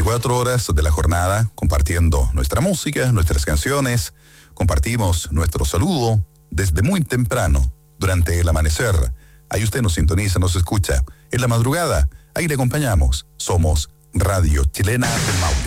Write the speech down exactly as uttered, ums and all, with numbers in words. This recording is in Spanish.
veinticuatro horas de la jornada, compartiendo nuestra música, nuestras canciones, compartimos nuestro saludo desde muy temprano, durante el amanecer. Ahí usted nos sintoniza, nos escucha. En la madrugada, ahí le acompañamos. Somos Radio Chilena del Maule.